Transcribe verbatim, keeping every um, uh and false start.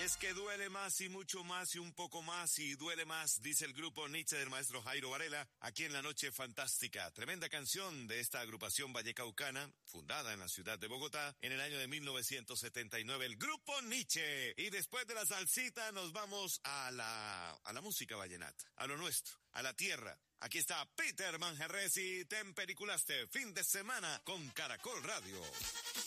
es que duele más y mucho más y un poco más y duele más, dice el grupo Nietzsche del maestro Jairo Varela, aquí en La Noche Fantástica. Tremenda canción de esta agrupación vallecaucana, fundada en la ciudad de Bogotá en el año de mil novecientos setenta y nueve, el grupo Nietzsche. Y después de la salsita nos vamos a la, a la música vallenata, a lo nuestro, a la tierra. Aquí está Peter Manjarres y Tempericulaste, fin de semana con Caracol Radio.